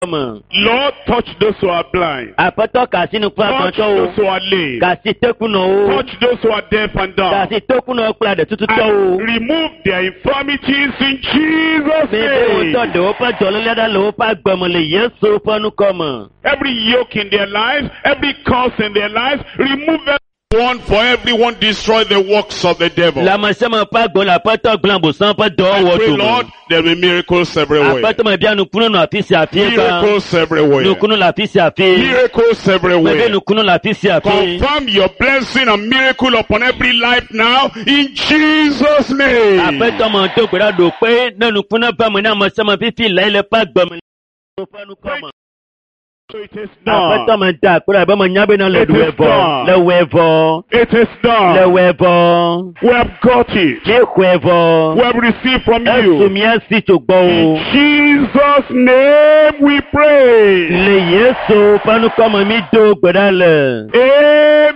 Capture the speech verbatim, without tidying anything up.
Lord, touch those who are blind. Àpẹtọ kàsí ní fún Touch àpẹtọ o. those who are lame. Kàsí tẹ́kùnà o. Touch those who are deaf and dumb. Kàsí tẹ́kùnà ọ̀pẹ̀lẹ̀ àdè tuntun tọ́ o. And remove their infirmities in Jesus' Bébé o name. tọ́ de o pẹ́ jọ̀lọ́ lẹ́dá lè o pẹ́ gbẹ̀mọ̀lẹ̀ Yéṣu fọ́nù kọ́mọ̀. Every yoke in their lives, every curse in their lives, remove everyone, for everyone destroy the works of the devil. Lamasẹ́mọ̀ pẹ́ gbọ́n la pẹ́tọ́ gbọ́n bùsán pẹ́ dọ́ I wọ́ pray, tó Lord, mọ̀. there will be miracles everywhere. Àpẹtọ mọ̀ bí a nukunu nù àfíìsì àfíì kan. Miracles everywhere. Nukunu la àfíìsì àfíì. Miracles Bébé everywhere. nukunu la àfíìsì àfíì. Confirm your blessing and miracle upon every life now in Jesus' name. Àpẹtọ mọ̀ tó gbéra dò pé nínú kúnná bá mi ní àmọ́ sẹ́mọ̀ fífi ìlà ilẹ̀ pẹ́ gbẹ̀mọ̀lẹ̀ Yéṣu fọ́nù kọ́mọ̀. So it is Àpẹtọ done. mọ̀ dá àkúrẹ́ àbẹ́mọ̀ nyábẹ́ náà lẹ́dùn ẹ̀bọ̀. Lẹ́wọ̀ ẹ̀bọ̀. It is done. Lẹ́wọ̀ ẹ̀bọ̀. We have got it. Léèkù ẹ̀bọ̀. We have received from Ẹ̀sùn you. mi ẹ̀sì tó gbọ́ o. In Jesus' name we pray. Lè Yéṣu fọ́nù kọ́mọ̀ mi dó gbẹ̀dálẹ̀. Amen.